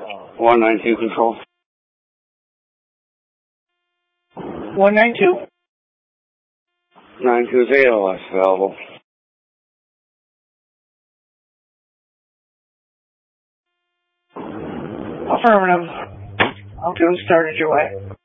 192 control. 192. 920 less available. Affirmative. I'll get them started your way.